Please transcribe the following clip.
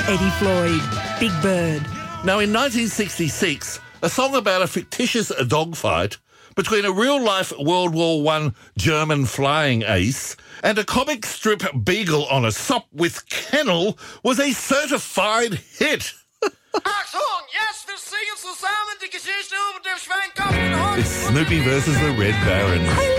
Eddie Floyd, Big Bird. Now, in 1966, a song about a fictitious dogfight between a real-life World War I German flying ace and a comic strip beagle on a sop with kennel was a certified hit. Achtung, jetzt wir singen zusammen die Geschichte über den Schweinkopf. It's Snoopy versus the Red Baron.